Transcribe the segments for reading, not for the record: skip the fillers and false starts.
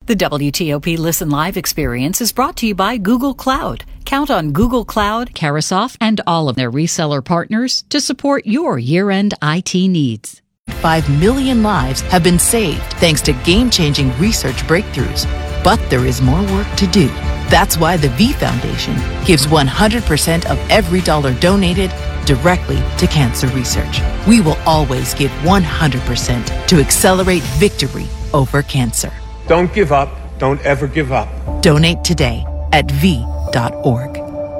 The WTOP Listen Live experience is brought to you by Google Cloud. Count on Google Cloud, Carasoft, and all of their reseller partners to support your year-end IT needs. 5 million lives have been saved thanks to game-changing research breakthroughs. But there is more work to do. That's why the V Foundation gives 100% of every dollar donated directly to cancer research. We will always give 100% to accelerate victory over cancer. Don't give up. Don't ever give up. Donate today at v.org.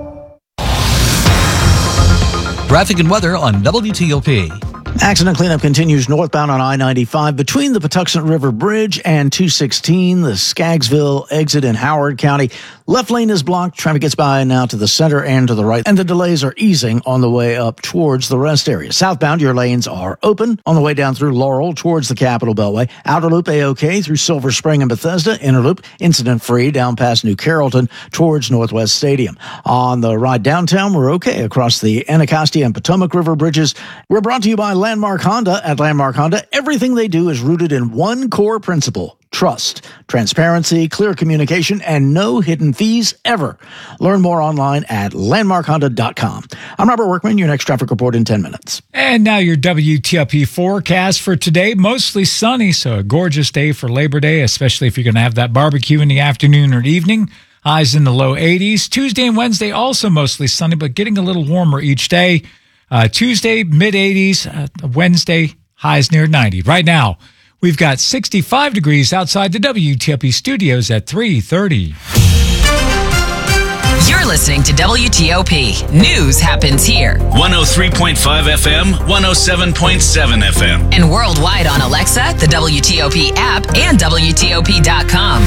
Traffic and weather on WTOP. Accident cleanup continues northbound on I-95 between the Patuxent River Bridge and 216, the Skaggsville exit in Howard County. Left lane is blocked. Traffic gets by now to the center and to the right, and the delays are easing on the way up towards the rest area. Southbound, your lanes are open on the way down through Laurel towards the Capitol Beltway. Outer loop A-OK through Silver Spring and Bethesda. Inner loop incident-free down past New Carrollton towards Northwest Stadium. On the ride downtown, we're okay across the Anacostia and Potomac River bridges. We're brought to you by Landmark Honda. At Landmark Honda, everything they do is rooted in one core principle: trust, transparency, clear communication, and no hidden fees ever. Learn more online at landmarkhonda.com. I'm Robert Workman, your next traffic report in 10 minutes. And now your WTOP forecast for today. Mostly sunny, so a gorgeous day for Labor Day, especially if you're going to have that barbecue in the afternoon or evening. Highs in the low 80s. Tuesday and Wednesday also mostly sunny, but getting a little warmer each day. Tuesday, mid-80s. Wednesday, highs near 90. Right now, we've got 65 degrees outside the WTOP studios at 3:30. You're listening to WTOP. News happens here. 103.5 FM, 107.7 FM. And worldwide on Alexa, the WTOP app, and WTOP.com.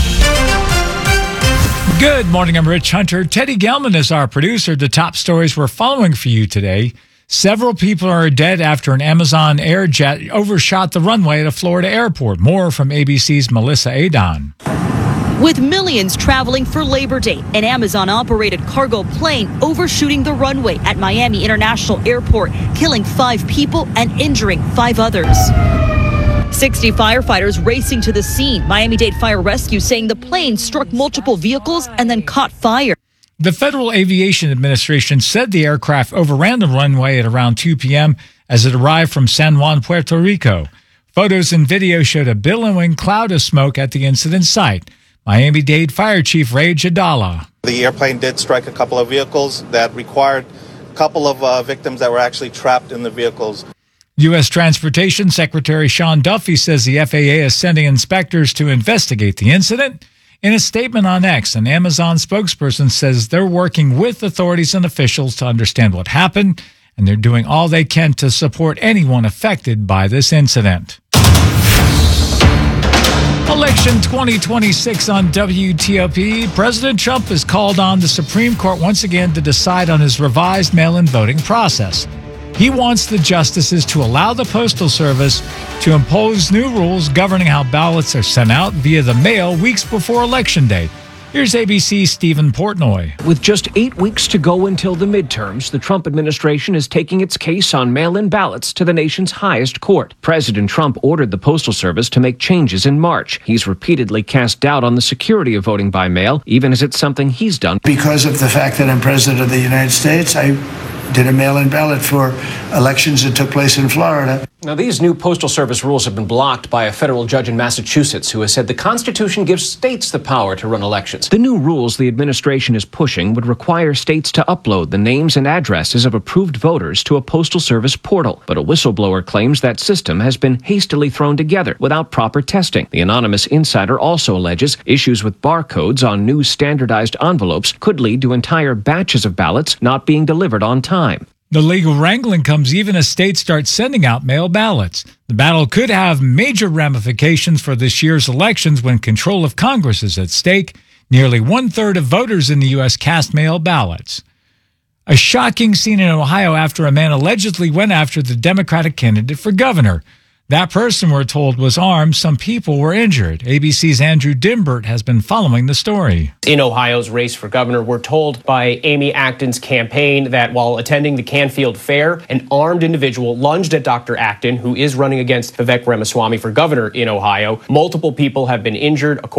Good morning, I'm Rich Hunter. Teddy Gelman is our producer. The top stories we're following for you today. Several people are dead after an Amazon air jet overshot the runway at a Florida airport. More from ABC's Melissa Adon. With millions traveling for Labor Day, an Amazon-operated cargo plane overshooting the runway at Miami International Airport, killing 5 people and injuring 5 others. 60 firefighters racing to the scene. Miami-Dade Fire Rescue saying the plane struck multiple vehicles and then caught fire. The Federal Aviation Administration said the aircraft overran the runway at around 2 p.m. as it arrived from San Juan, Puerto Rico. Photos and video showed a billowing cloud of smoke at the incident site. Miami-Dade Fire Chief Ray Jadala. The airplane did strike a couple of vehicles that required a couple of victims that were actually trapped in the vehicles. U.S. Transportation Secretary Sean Duffy says the FAA is sending inspectors to investigate the incident. In a statement on X, an Amazon spokesperson says they're working with authorities and officials to understand what happened, and they're doing all they can to support anyone affected by this incident. Election 2026 on WTOP. President Trump has called on the Supreme Court once again to decide on his revised mail-in voting process. He wants the justices to allow the Postal Service to impose new rules governing how ballots are sent out via the mail weeks before Election Day. Here's ABC's Stephen Portnoy. With just 8 weeks to go until the midterms, the Trump administration is taking its case on mail-in ballots to the nation's highest court. President Trump ordered the Postal Service to make changes in March. He's repeatedly cast doubt on the security of voting by mail, even as it's something he's done. Because of the fact that I'm president of the United States, I did a mail-in ballot for elections that took place in Florida. Now, these new Postal Service rules have been blocked by a federal judge in Massachusetts who has said the Constitution gives states the power to run elections. The new rules the administration is pushing would require states to upload the names and addresses of approved voters to a Postal Service portal. But a whistleblower claims that system has been hastily thrown together without proper testing. The anonymous insider also alleges issues with barcodes on new standardized envelopes could lead to entire batches of ballots not being delivered on time. The legal wrangling comes even as states start sending out mail ballots. The battle could have major ramifications for this year's elections when control of Congress is at stake. Nearly 1/3 of voters in the U.S. cast mail ballots. A shocking scene in Ohio after a man allegedly went after the Democratic candidate for governor. That person, we're told, was armed. Some people were injured. ABC's Andrew Dimbert has been following the story. In Ohio's race for governor, we're told by Amy Acton's campaign that while attending the Canfield Fair, an armed individual lunged at Dr. Acton, who is running against Vivek Ramaswamy for governor in Ohio. Multiple people have been injured.